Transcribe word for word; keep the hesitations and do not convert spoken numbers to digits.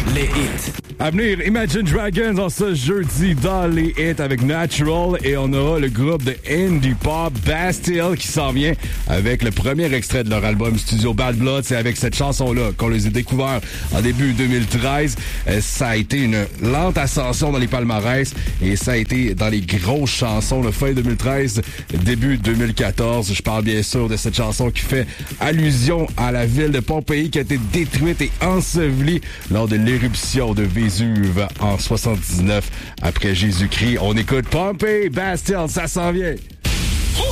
les hits. À venir, Imagine Dragons en ce jeudi dans les hits avec Natural et on aura le groupe de indie pop Bastille qui s'en vient avec le premier extrait de leur album studio Bad Blood. C'est avec cette chanson-là qu'on les a découverts en début deux mille treize. Ça a été une lente ascension dans les palmarès et ça a été dans les grosses chansons de fin deux mille treize, début deux mille quatorze. Je parle bien sûr de cette chanson qui fait allusion à la ville de Pompéi qui a été détruite et ensevelie lors de l'éruption de Vésuve en soixante-dix-neuf après Jésus-Christ. On écoute Pompey, Bastille, ça s'en vient.